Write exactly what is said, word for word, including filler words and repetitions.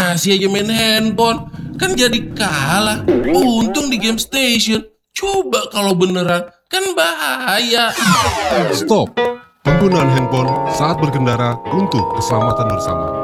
masih aja main handphone. Kan jadi kalah. Untung di game station. Coba kalau beneran, kan bahaya. Stop. Penggunaan handphone saat berkendara untuk keselamatan bersama.